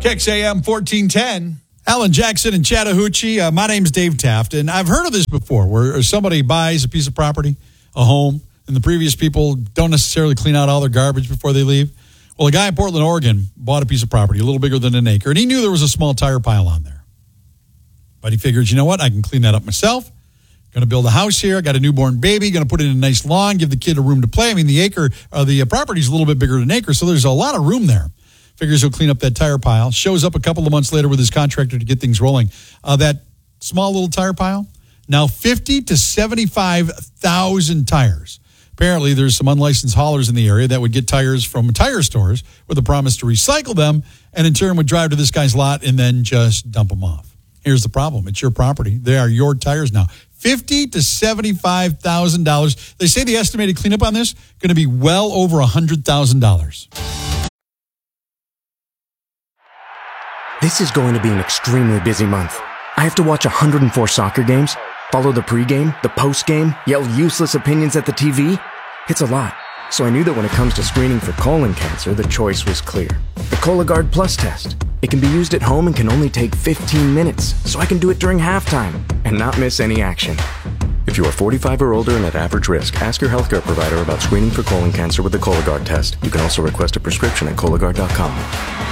KXAM 1410. Alan Jackson and Chattahoochee. My name's Dave Taft, and I've heard of this before, where somebody buys a piece of property, a home, and the previous people don't necessarily clean out all their garbage before they leave. Well, a guy in Portland, Oregon, bought a piece of property, a little bigger than an acre, and he knew there was a small tire pile on there. But he figured, you know what, I can clean that up myself. Going to build a house here. I got a newborn baby. Going to put it in a nice lawn, give the kid a room to play. I mean, the property's a little bit bigger than an acre, so there's a lot of room there. Figures he'll clean up that tire pile. Shows up a couple of months later with his contractor to get things rolling. That small little tire pile, now 50 to 75,000 tires. Apparently, there's some unlicensed haulers in the area that would get tires from tire stores with a promise to recycle them, and in turn would drive to this guy's lot and then just dump them off. Here's the problem. It's your property. They are your tires now. $50,000 to $75,000. They say the estimated cleanup on this going to be well over $100,000. This is going to be an extremely busy month. I have to watch 104 soccer games, follow the pregame, the postgame, yell useless opinions at the TV. It's a lot. So I knew that when it comes to screening for colon cancer, the choice was clear. The Cologuard Plus test. It can be used at home and can only take 15 minutes, so I can do it during halftime and not miss any action. If you are 45 or older and at average risk, ask your healthcare provider about screening for colon cancer with the Cologuard test. You can also request a prescription at Cologuard.com.